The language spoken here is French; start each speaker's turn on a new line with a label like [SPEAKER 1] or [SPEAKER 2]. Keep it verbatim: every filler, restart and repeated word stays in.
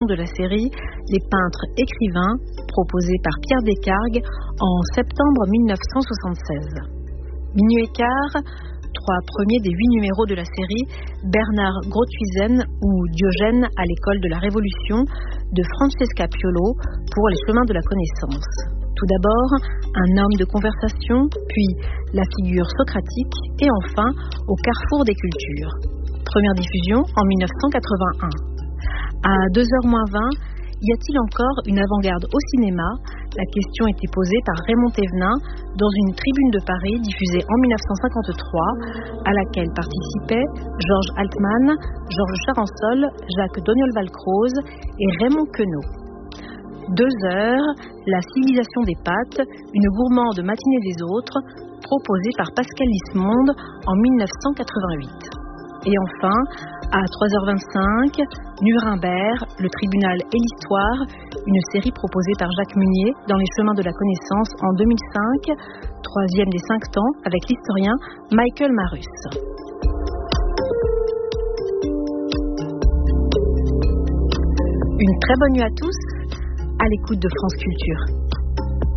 [SPEAKER 1] de la série Les peintres écrivains, proposée par Pierre Descargues en septembre mille neuf cent soixante-seize. Minuit et quart, trois premiers des huit numéros de la série, Bernard Grothuizen ou Diogène à l'école de la Révolution de Francesca Piolo pour les chemins de la connaissance. Tout d'abord, un homme de conversation, puis la figure socratique et enfin au carrefour des cultures. Première diffusion en mille neuf cent quatre-vingt-un. À deux heures moins vingt, y a-t-il encore une avant-garde au cinéma? La question était posée par Raymond Thévenin dans une tribune de Paris diffusée en mille neuf cent cinquante-trois, à laquelle participaient Georges Altman, Georges Charançol, Jacques Doniol-Valcroze et Raymond Queneau. Deux heures, La civilisation des pâtes, une gourmande matinée des autres, proposée par Pascal Lismonde en mille neuf cent quatre-vingt-huit. Et enfin, à trois heures vingt-cinq, Nuremberg, le tribunal et l'histoire, une série proposée par Jacques Munier dans Les chemins de la connaissance en deux mille cinq, troisième des cinq temps avec l'historien Michael Marus. Une très bonne nuit à tous, à l'écoute de France Culture.